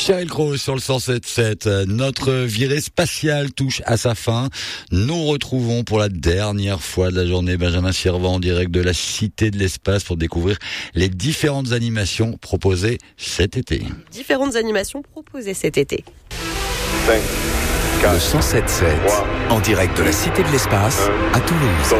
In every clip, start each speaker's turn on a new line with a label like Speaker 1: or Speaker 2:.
Speaker 1: Sheryl Crow sur le 107.7. Notre virée spatiale touche à sa fin. Nous retrouvons pour la dernière fois de la journée Benjamin Sirvent en direct de la Cité de l'Espace pour découvrir les différentes animations proposées cet été.
Speaker 2: Le 107.7 en direct de la Cité de l'Espace à Toulouse.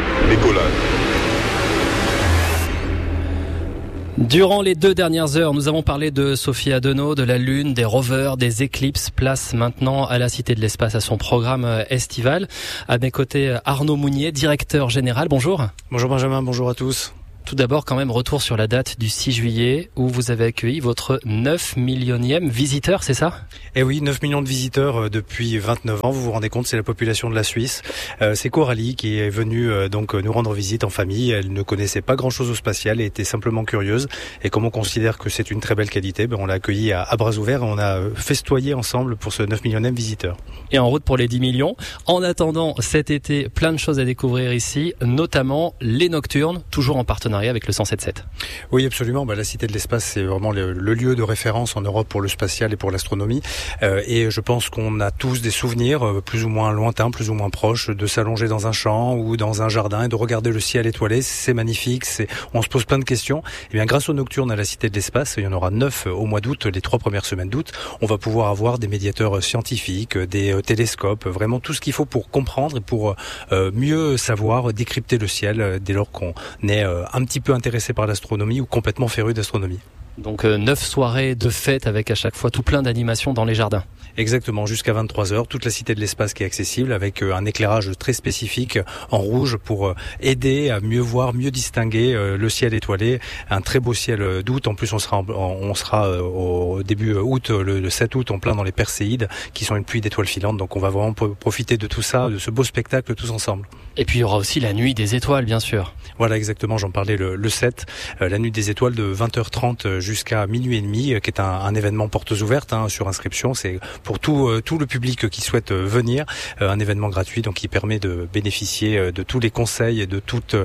Speaker 3: Durant les 2 dernières heures, nous avons parlé de Sophie Adenau, de la Lune, des rovers, des éclipses. Place maintenant à la Cité de l'Espace, à son programme estival. À mes côtés, Arnaud Mounier, directeur général. Bonjour.
Speaker 4: Bonjour Benjamin, bonjour à tous.
Speaker 3: Tout d'abord, quand même, retour sur la date du 6 juillet où vous avez accueilli votre 9 millionième visiteur, c'est ça ?
Speaker 4: Eh oui, 9 millions de visiteurs depuis 29 ans. Vous vous rendez compte, c'est la population de la Suisse. C'est Coralie qui est venue donc nous rendre visite en famille. Elle ne connaissait pas grand-chose au spatial et était simplement curieuse. Et comme on considère que c'est une très belle qualité, on l'a accueillie à bras ouverts et on a festoyé ensemble pour ce 9 millionième visiteur.
Speaker 3: Et en route pour les 10 millions. En attendant, cet été, plein de choses à découvrir ici, notamment les nocturnes, toujours en partenariat avec le 107.7.
Speaker 4: Oui, absolument. La Cité de l'Espace, c'est vraiment le lieu de référence en Europe pour le spatial et pour l'astronomie. Et je pense qu'on a tous des souvenirs, plus ou moins lointains, plus ou moins proches, de s'allonger dans un champ ou dans un jardin et de regarder le ciel étoilé. C'est magnifique. On se pose plein de questions. Et bien, grâce aux nocturnes à la Cité de l'Espace, il y en aura 9 au mois d'août, les 3 premières semaines d'août. On va pouvoir avoir des médiateurs scientifiques, des télescopes, vraiment tout ce qu'il faut pour comprendre et pour mieux savoir décrypter le ciel dès lors qu'on est un petit peu intéressé par l'astronomie ou complètement féru d'astronomie.
Speaker 3: Donc 9 soirées de fête avec à chaque fois tout plein d'animations dans les jardins.
Speaker 4: Exactement, jusqu'à 23h, toute la Cité de l'Espace qui est accessible avec un éclairage très spécifique en rouge pour aider à mieux voir, mieux distinguer le ciel étoilé. Un très beau ciel d'août. En plus, on sera au début août, le 7 août, en plein dans les Perséides qui sont une pluie d'étoiles filantes. Donc on va vraiment profiter de tout ça, de ce beau spectacle tous ensemble.
Speaker 3: Et puis il y aura aussi la nuit des étoiles, bien sûr.
Speaker 4: Voilà, exactement, j'en parlais le 7, la nuit des étoiles de 20h30 jusqu'à minuit et demi, qui est un événement portes ouvertes sur inscription. C'est pour tout le public qui souhaite venir, un événement gratuit donc qui permet de bénéficier de tous les conseils et de tous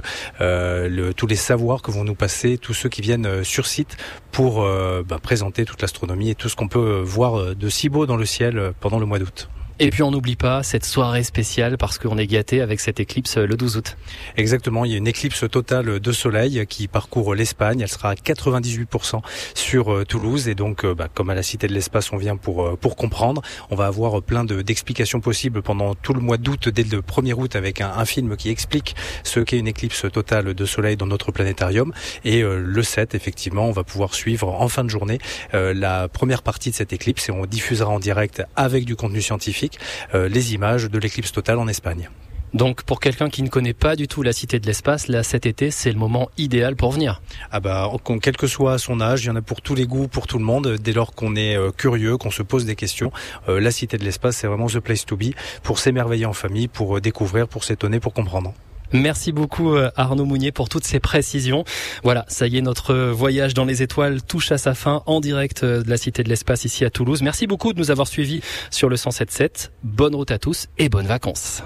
Speaker 4: les savoirs que vont nous passer tous ceux qui viennent sur site pour présenter toute l'astronomie et tout ce qu'on peut voir de si beau dans le ciel pendant le mois d'août.
Speaker 3: Et puis on n'oublie pas cette soirée spéciale parce qu'on est gâté avec cette éclipse le 12 août.
Speaker 4: Exactement, il y a une éclipse totale de soleil qui parcourt l'Espagne. Elle sera à 98% sur Toulouse et donc comme à la Cité de l'Espace on vient pour comprendre, on va avoir plein d'explications possibles pendant tout le mois d'août, dès le 1er août avec un film qui explique ce qu'est une éclipse totale de soleil dans notre planétarium. Et le 7, effectivement, on va pouvoir suivre en fin de journée la première partie de cette éclipse et on diffusera en direct avec du contenu scientifique les images de l'éclipse totale en Espagne.
Speaker 3: Donc pour quelqu'un qui ne connaît pas du tout la Cité de l'Espace, là cet été c'est le moment idéal pour venir.
Speaker 4: Quel que soit son âge, il y en a pour tous les goûts, pour tout le monde. Dès lors qu'on est curieux, qu'on se pose des questions, la Cité de l'Espace c'est vraiment the place to be pour s'émerveiller en famille, pour découvrir, pour s'étonner, pour comprendre.
Speaker 3: Merci beaucoup Arnaud Mounier pour toutes ces précisions. Voilà, ça y est, notre voyage dans les étoiles touche à sa fin en direct de la Cité de l'Espace ici à Toulouse. Merci beaucoup de nous avoir suivis sur le 107.7. Bonne route à tous et bonnes vacances.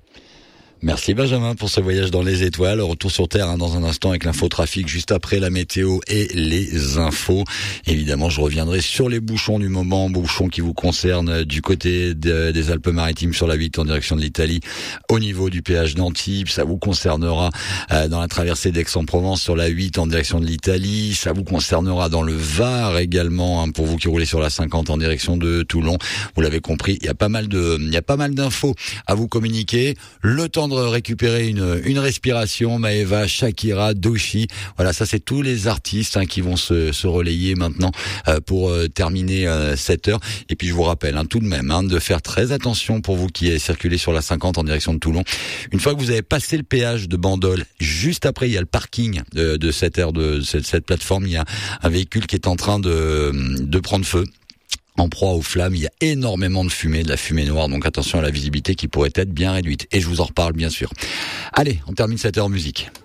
Speaker 1: Merci Benjamin pour ce voyage dans les étoiles. Retour sur Terre dans un instant avec l'infotrafic juste après la météo et les infos. Évidemment, je reviendrai sur les bouchons du moment, bouchons qui vous concernent du côté des Alpes-Maritimes sur la 8 en direction de l'Italie au niveau du péage d'Antibes. Ça vous concernera dans la traversée d'Aix-en-Provence sur la 8 en direction de l'Italie. Ça vous concernera dans le Var également pour vous qui roulez sur la 50 en direction de Toulon. Vous l'avez compris, il y a pas mal d'infos à vous communiquer. Le temps de récupérer une respiration. Maëva, Shakira, Doshi. Voilà, ça c'est tous les artistes qui vont se relayer maintenant pour terminer cette heure. Et puis je vous rappelle tout de même de faire très attention pour vous qui circulez sur la 50 en direction de Toulon. Une fois que vous avez passé le péage de Bandol, juste après il y a le parking de cette aire de cette plateforme. Il y a un véhicule qui est en train de prendre feu. En proie aux flammes, il y a énormément de fumée, de la fumée noire, donc attention à la visibilité qui pourrait être bien réduite. Et je vous en reparle bien sûr. Allez, on termine cette heure musique.